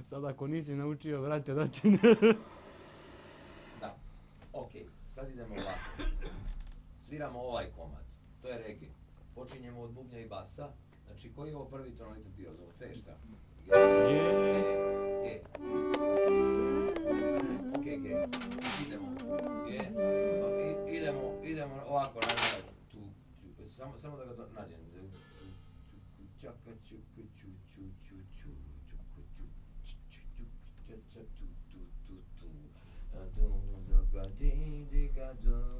Sad ako nisi naučio, vrate, znači... Da, ok, sad idemo ovako. Sviramo ovaj komad, to je reggae. Počinjemo od bubnja i basa. Znači, koji je ovo prvi tonalitet bio? Ovo C šta? G. G. Ok, G. Idemo. G. Idemo ovako, tu. Samo da ga nađem. Čaka, čuku, ču, ču, ču, ču, čuku, ču, ču, ču, ča, ča, tu, tu, tu, tu. Ga, di, ga, do.